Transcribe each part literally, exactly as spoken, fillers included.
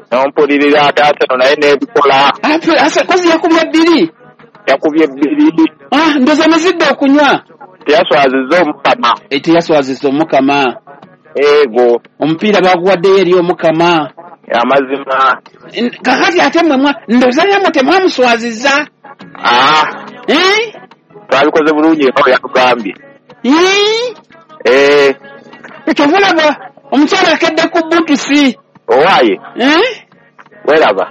Nompulirira taata naye nebikola. Asa kozi yakubye bbiri. Yakubye bbiri. Ah, ndoza mazidde okunywa. Teyaswazizza omukama. Eh, teyaswazizza omukama. Ego. Omupiira baguwaddeyo eri omukama. Amazima. Kakati ate mmwe ndoza yamwe temwamuswazizza. Ah. Eh? Twabikoze bulungi eko yakugambye. Eh? Eh. Kyovulaba omukyala akedde ku butusi. Owaaye. Eh? Welaba.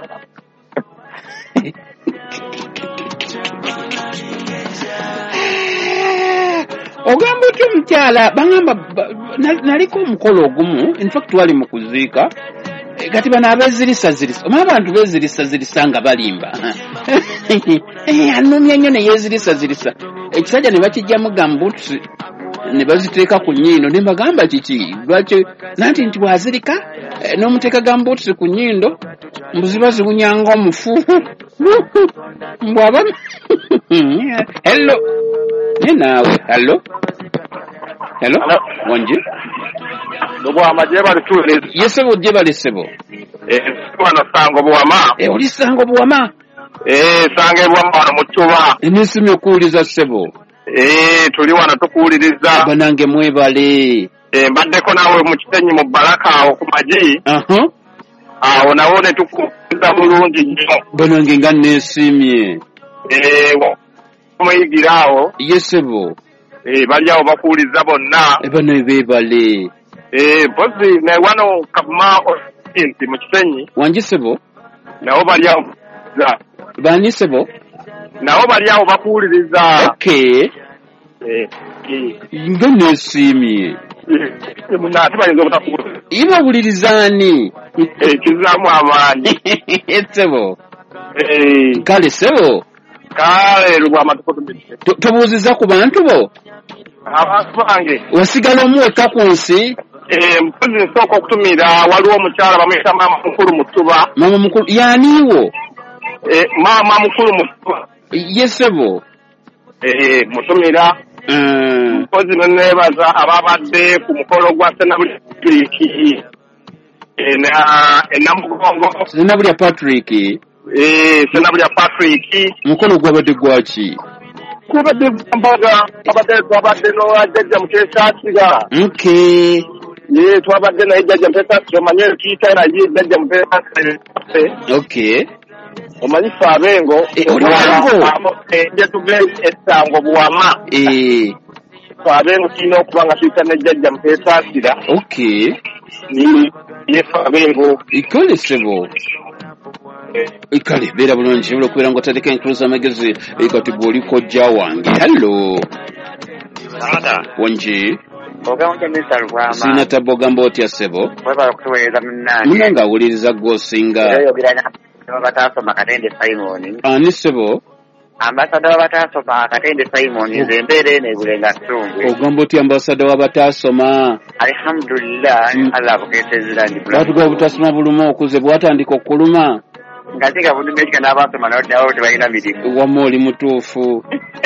Ogamba otyo omukyala bangamba naliko omukolo ogumu, in fact wali mu kuziika kati bano abeezirisa zirisa omu abantu beezirisa zirisa nga balimba annumya nnyo ne yeezirisa zirisa ekisajja ne bakijjamu gambuutusi ne baziteeka ku nnyindo ne mbagamba kiki lwaki nanti nti bwazirika n'omuteeka gambuutusi ku nnyindo mbuziba ziwunyanga omufu mbwaba hello ne naawe hello hello wanji Bwama je bali tuweleza. Yesebo je bali sebo. Eh wana sango bwama. Eh oli sango bwama. Eh sange bwama wana mutuba. Enisimi okuwuliza sebo. Eh tuli wana tukuwuliriza. Banange mwebale. Eh mbaddeko nawe mu Kitenyi mu Baraka awo ku Maji. Aha. Awo nawo ne tukuwuliriza bulungi nnyo. Banange nga neesimye. Eh muyigira awo. Yesebo. Eh bali awo bakuwuliriza bonna. Eh bano beebale. Eh bozi ne wano kama inti mu Kitenyi. Wanji sebo. Nawo bali awo. Bani sebo. Nawo bali awo bakuwuliriza. Okay. Eh nga neesimye. Eh munati bayinza obutakuwuliriza. Ibawulirizaani. Eh kizaamu amaanyi. Sebo. Eh kale sebo. Kale lwa matukotumidde. Tobuuziza ku bantu bo. Abantu bange. Wasigala omuweka ku nsi. Eh mpozi nsooka okutumira waliwo omukyala bamuyita maama mukulu mutuba. Maama mukulu yaaniwo. Eh maama mukulu mutuba. Yesebo. Eh mutumira. Mm. Mpozi nenebaza ababadde ku mukolo gwa Senabuli Patrick. Eh na enamugongo. Senabuli Patrick. Eh Senabuli Patrick. Mukolo gwabadde gwaki? Kubadde mbaga abadde twabadde no ajja mutesa siga. Okay. Ye twabadde na ejja mutesa somanye kita na ye ejja mutesa. Okay. Omanyi Fabengo oliwango ejja tugende esango bwama. Eh. Fabengo kino kubanga kita na ejja mutesa siga. Okay. Ni ye Fabengo ikole sebo. Ikale bera bulungi bulo kubera ngo tadeka encruise amagezi ikati boli ko jawange. Hello. Ada. Wanji. Oga onje Mister Rwama. Sina taboga mboti ya sebo. Baba kutuweza mnani. Munanga uliriza gosinga. Yo biranya bataso makatende Simon. Ani sebo. Ambassador bataso makatende Simon nzembere ne bulenga tungu. Ogamboti ambassador wabatasoma. Alhamdulillah Allah buketezira ndi. Batu go butasoma bulumo okuze bwatandika okuluma. Ngatika bundu mechika n'abantu manoti awo tebalina mirimu. Wamoli mutuufu.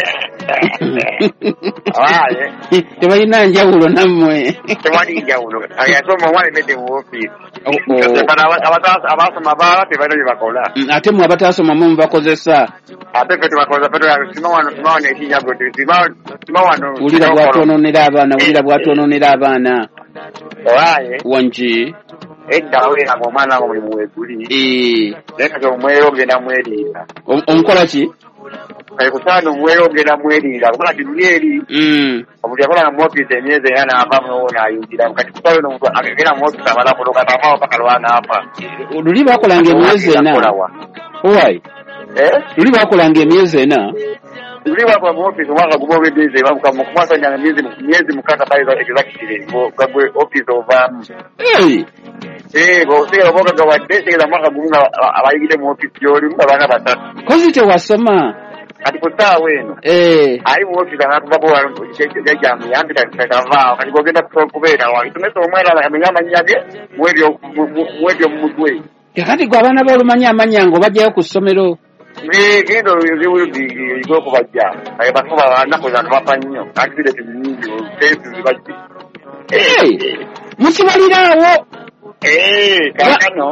Awaye. Tebalina njawulo nammwe. Tewali njawulo. Ayasoma omwana emedde mu ofiisi. Abasoma baba tebalina bye bakola. Ate mmwe abatasoma mu bakozesa. Ate ffe tebakola ffe sima wano sima wano ekinyago sima wano. Wulira bw'atwonoonera abaana wulira bw'atwonoonera abaana. Awaye. Wanji. Edda wera omwana ngo mulimu weguli. Eh. Leka kyo mwero genda mweriira. Omukola ki? Kale kusano mwero genda mweriira. Kuba tibyeri. Mm. Omuntu yakola mu office emyezi ena n'avamu n'ayingira. Kati kusalo n'omuntu agenda mu office amala kuloka tamawo paka lwana apa. Luli bakolanga emyezi ena. Owai. Eh? Luli bakolanga emyezi ena. Luli bakola mu office omwaka gumu obeddeeze bamuka mu kumasa nyanga myezi myezi mukaaga bayiza exactly. Gagwe office ovaamu. Eh. Eh, bose boga gawadde tegeza mwaka gumu abayigire mu office yoli mubana batatu. Kozi tewasoma. Kati kutaawe eno. Eh. Ali mu office ngakubako wano jajjamu yambi takavaawo kati gogenda kubeera wali tumesa omwana amenya amanyage mwebyo mwebyo mumutwe. Yakati gwe abaana b'olumanya amanya ngo bajjayo ku ssomero. Eh, gendo ziwuludi igokubajja. Aye basoba banaku zantu bapa nnyo. Accident nyingi tesi zibajja. Eh. Mukibaliraawo. Eh, kakano.